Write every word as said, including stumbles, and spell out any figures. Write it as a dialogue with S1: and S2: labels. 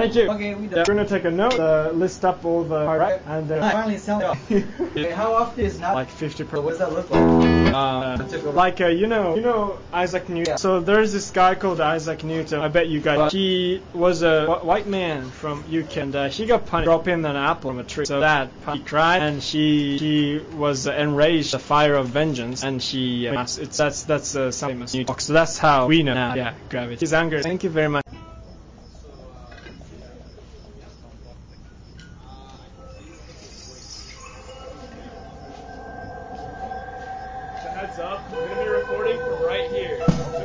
S1: Thank you.
S2: Okay, we done.
S1: Yeah, we're gonna take a note, uh, list up all the right, and uh,
S2: I finally sell it off. Okay, how often is not
S1: like fifty percent.
S2: what does that look like?
S1: Uh, like uh, you know, you know Isaac Newton. Yeah. So there's this guy called Isaac Newton. I bet you guys. He was a wh- white man from U K, and uh, he got punished dropping an apple from a tree. So that he cried, and she he was uh, enraged, the fire of vengeance, and she. Uh, it's that's that's uh, something famous Newton. So that's how we know now. Yeah, gravity. His anger. Thank you very much. Heads up, I'm gonna be recording from right here.